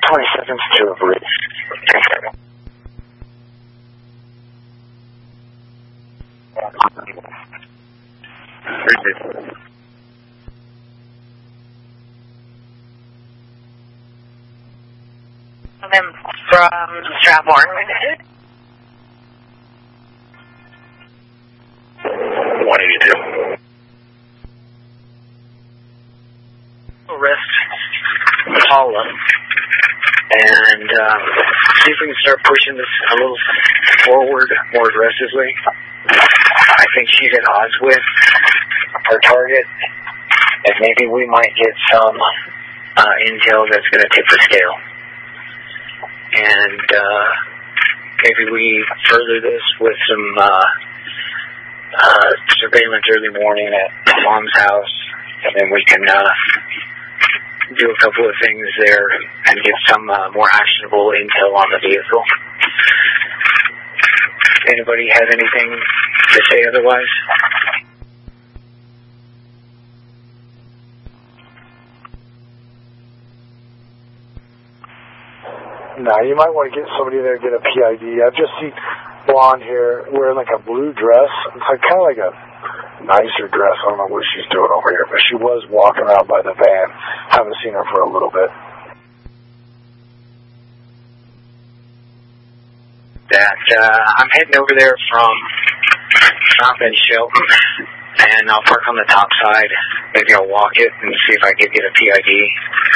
27th to a bridge. I'm from Stratmore. 182. Rest Paula and see if we can start pushing this a little forward more aggressively. I think she's at odds with our target, and maybe we might get some intel that's going to tip the scale. And maybe we further this with some surveillance early morning at Mom's house, and then we can do a couple of things there and get some more actionable intel on the vehicle. Anybody have anything to say otherwise? No, you might want to get somebody there to get a PID. I've just seen blonde hair wearing like a blue dress. It's like kind of like a nicer dress. I don't know what she's doing over here, but she was walking around by the van. Haven't seen her for a little bit. I'm heading over there from South End Shelton, and I'll park on the top side. Maybe I'll walk it and see if I can get a PID.